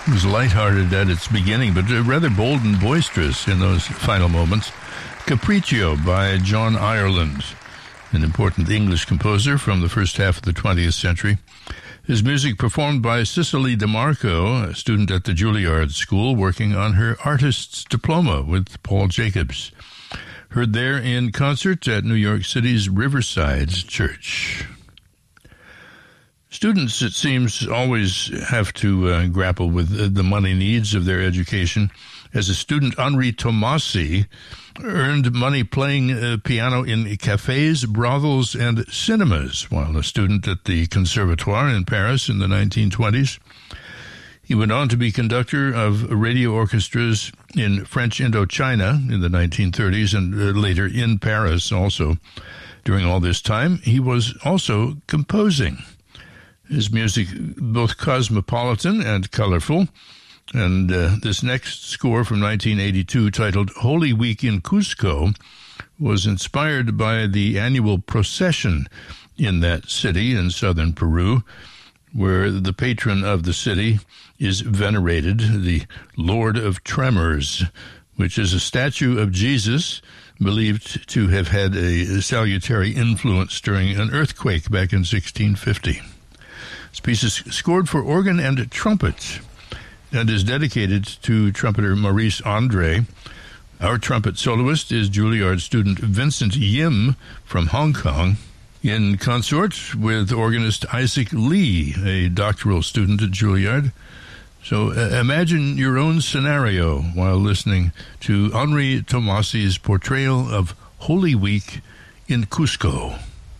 It was lighthearted at its beginning, but rather bold and boisterous in those final moments. Capriccio by John Ireland, an important English composer from the first half of the 20th century. His music performed by Cicely DeMarco, a student at the Juilliard School, working on her artist's diploma with Paul Jacobs. Heard there in concert at New York City's Riverside Church. Students, it seems, always have to grapple with the money needs of their education. As a student, Henri Tomasi earned money playing piano in cafes, brothels, and cinemas while a student at the Conservatoire in Paris in the 1920s. He went on to be conductor of radio orchestras in French Indochina in the 1930s and later in Paris also. During all this time, he was also composing. His music both cosmopolitan and colorful, and this next score from 1982 titled Holy Week in Cusco was inspired by the annual procession in that city in southern Peru, where the patron of the city is venerated, the Lord of Tremors, which is a statue of Jesus believed to have had a salutary influence during an earthquake back in 1650. This piece is scored for organ and trumpet and is dedicated to trumpeter Maurice Andre. Our trumpet soloist is Juilliard student Vincent Yim from Hong Kong, in consort with organist Isaac Lee, a doctoral student at Juilliard. So imagine your own scenario while listening to Henri Tomasi's portrayal of Holy Week in Cusco.